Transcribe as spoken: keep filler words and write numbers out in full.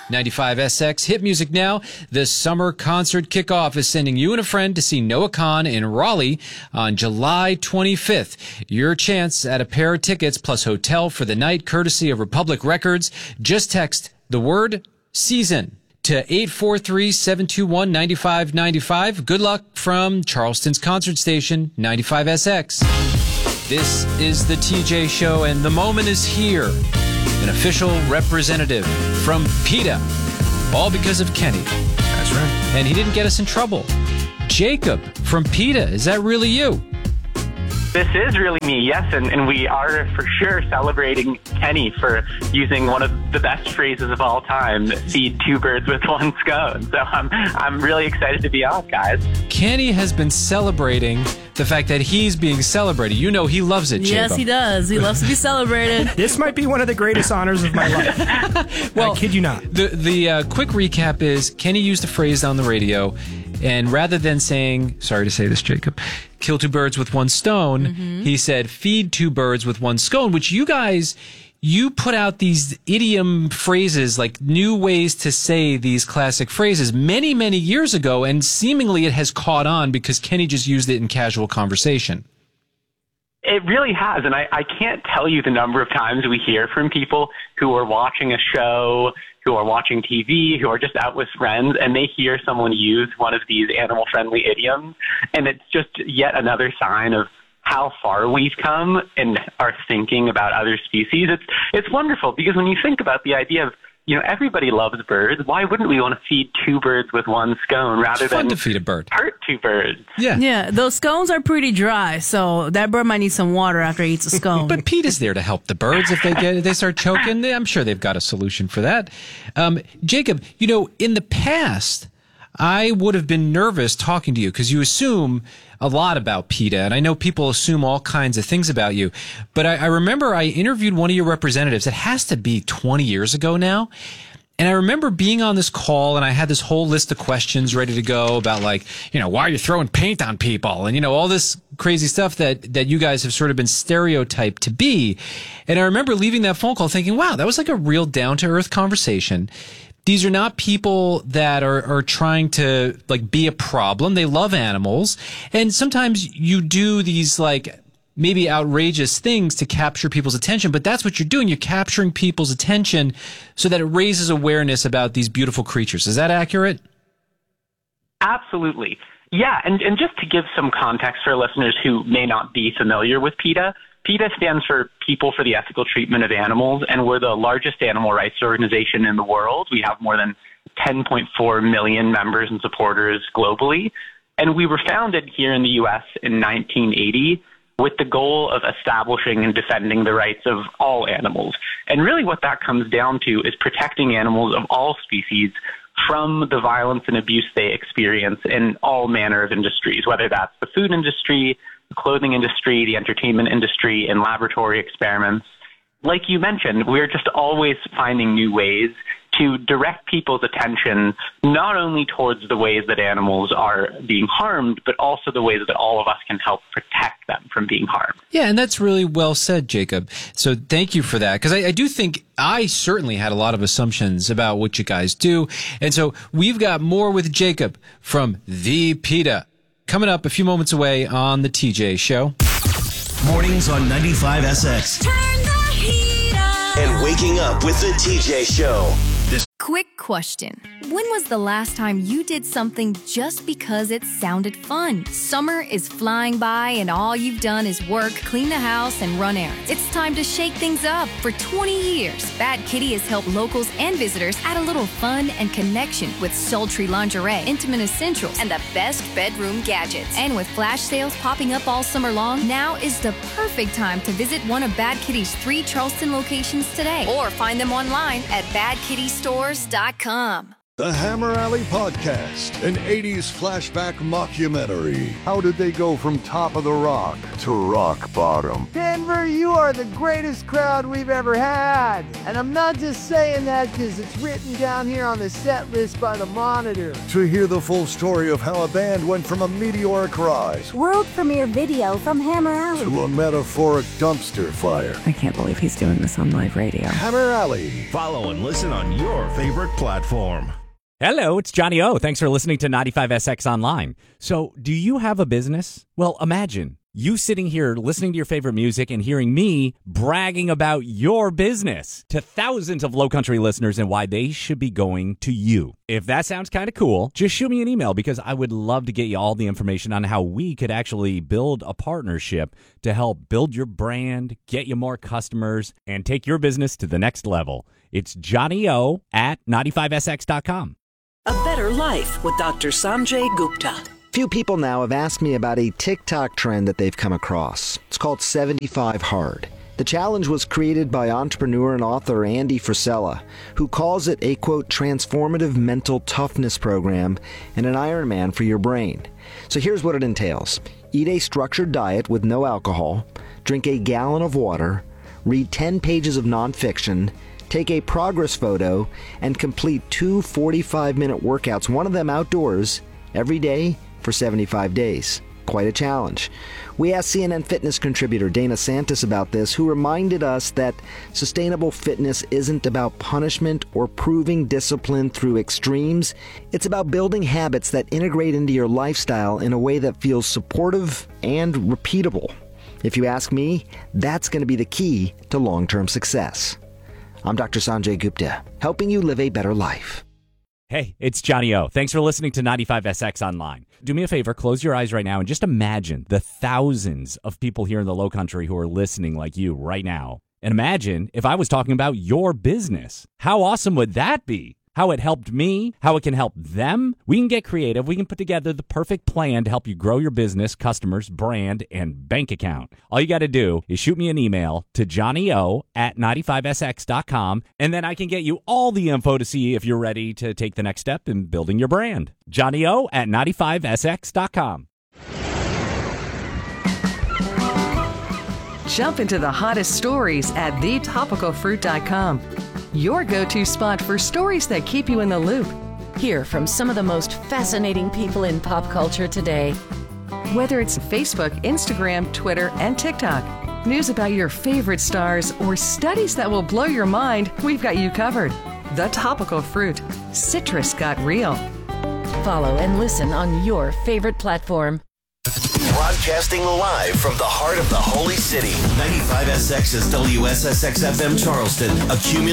ninety-five S X Hit Music Now. The summer concert kickoff is sending you and a friend to see Noah Kahan in Raleigh on July twenty-fifth. Your chance at a pair of tickets plus hotel for the night, courtesy of Republic Records. Just text the word season to eight four three, seven two one, nine five nine five. Good luck from Charleston's concert station, ninety-five S X. This is the T J Show, and the moment is here. An official representative from PETA. All because of Kenny. That's right. And he didn't get us in trouble. Jacob from PETA, is that really you? This is really me, yes, and, and we are for sure celebrating Kenny for using one of the best phrases of all time, feed two birds with one scone. So I'm, I'm really excited to be on, guys. Kenny has been celebrating the fact that he's being celebrated. You know he loves it, Jacob. Yes, he does. He loves to be celebrated. This might be one of the greatest honors of my life. Well, I kid you not. The, the uh, quick recap is Kenny used a phrase on the radio, and rather than saying, sorry to say this, Jacob, kill two birds with one stone, mm-hmm. he said feed two birds with one scone, which you guys, you put out these idiom phrases, like new ways to say these classic phrases many, many years ago, and seemingly it has caught on because Kenny just used it in casual conversation. It really has, and I, I can't tell you the number of times we hear from people who are watching a show, who are watching T V, who are just out with friends, and they hear someone use one of these animal-friendly idioms, and it's just yet another sign of how far we've come in our thinking about other species. It's it's wonderful, because when you think about the idea of, you know, everybody loves birds, why wouldn't we want to feed two birds with one scone rather it's fun than to feed a bird. hurt two birds? Yeah. Yeah, those scones are pretty dry, so that bird might need some water after he eats a scone. But PETA's there to help the birds if they get if they start choking. I'm sure they've got a solution for that. Um, Jacob, you know, in the past, I would have been nervous talking to you because you assume a lot about PETA, and I know people assume all kinds of things about you. But I, I remember I interviewed one of your representatives. It has to be twenty years ago now. And I remember being on this call, and I had this whole list of questions ready to go about, like, you know, why are you throwing paint on people? And, you know, all this crazy stuff that, that you guys have sort of been stereotyped to be. And I remember leaving that phone call thinking, wow, that was like a real down-to-earth conversation. These are not people that are, are trying to, like, be a problem. They love animals. And sometimes you do these, like, maybe outrageous things to capture people's attention, but that's what you're doing. You're capturing people's attention so that it raises awareness about these beautiful creatures. Is that accurate? Absolutely. Yeah, and, and just to give some context for listeners who may not be familiar with PETA, PETA stands for People for the Ethical Treatment of Animals, and we're the largest animal rights organization in the world. We have more than ten point four million members and supporters globally, and we were founded here in the U S in nineteen eighty with the goal of establishing and defending the rights of all animals. And really what that comes down to is protecting animals of all species from the violence and abuse they experience in all manner of industries, whether that's the food industry, the clothing industry, the entertainment industry, and laboratory experiments. Like you mentioned, we're just always finding new ways to direct people's attention not only towards the ways that animals are being harmed, but also the ways that all of us can help protect them from being harmed. Yeah, and that's really well said, Jacob. So thank you for that, because I, I do think I certainly had a lot of assumptions about what you guys do. And so we've got more with Jacob from the PETA coming up a few moments away on the T J Show. Mornings on ninety-five S X. Turn the heat up. And waking up with the T J Show. This Quick question. When was the last time you did something just because it sounded fun? Summer is flying by and all you've done is work, clean the house, and run errands. It's time to shake things up. For twenty years, Bad Kitty has helped locals and visitors add a little fun and connection with sultry lingerie, intimate essentials, and the best bedroom gadgets. And with flash sales popping up all summer long, now is the perfect time to visit one of Bad Kitty's three Charleston locations today, or find them online at bad kitty stores dot com. The Hammer Alley Podcast, an eighties flashback mockumentary. How did they go from top of the rock to rock bottom? Denver, you are the greatest crowd we've ever had. And I'm not just saying that because it's written down here on the set list by the Monitor. To hear the full story of how a band went from a meteoric rise, world premiere video from Hammer Alley, to a metaphoric dumpster fire. I can't believe he's doing this on live radio. Hammer Alley. Follow and listen on your favorite platform. Hello, it's Johnny O. Thanks for listening to ninety-five S X Online. So, do you have a business? Well, imagine you sitting here listening to your favorite music and hearing me bragging about your business to thousands of Low Country listeners and why they should be going to you. If that sounds kind of cool, just shoot me an email because I would love to get you all the information on how we could actually build a partnership to help build your brand, get you more customers, and take your business to the next level. It's Johnny O at ninety-five S X dot com. A Better Life with Doctor Sanjay Gupta. Few people now have asked me about a TikTok trend that they've come across. It's called seventy-five hard. The challenge was created by entrepreneur and author Andy Frisella, who calls it a, quote, transformative mental toughness program and an Ironman for your brain. So here's what it entails. Eat a structured diet with no alcohol, drink a gallon of water, read ten pages of nonfiction, take a progress photo, and complete two forty-five minute workouts, one of them outdoors, every day for seventy-five days. Quite a challenge. We asked C N N Fitness contributor Dana Santis about this, who reminded us that sustainable fitness isn't about punishment or proving discipline through extremes. It's about building habits that integrate into your lifestyle in a way that feels supportive and repeatable. If you ask me, that's going to be the key to long-term success. I'm Doctor Sanjay Gupta, helping you live a better life. Hey, it's Johnny O. Thanks for listening to ninety-five S X Online. Do me a favor, close your eyes right now and just imagine the thousands of people here in the Low Country who are listening like you right now. And imagine if I was talking about your business. How awesome would that be? How it helped me, how it can help them. We can get creative. We can put together the perfect plan to help you grow your business, customers, brand, and bank account. All you got to do is shoot me an email to johnnyo at ninety-five S X dot com, and then I can get you all the info to see if you're ready to take the next step in building your brand. johnnyo at ninety-five S X dot com. Jump into the hottest stories at the topical fruit dot com. Your go-to spot for stories that keep you in the loop. Hear from some of the most fascinating people in pop culture today. Whether it's Facebook, Instagram, Twitter, and TikTok, news about your favorite stars, or studies that will blow your mind, we've got you covered. The Topical Fruit. Citrus got real. Follow and listen on your favorite platform. Broadcasting live from the heart of the Holy City. ninety-five S X's W S S X F M Charleston. A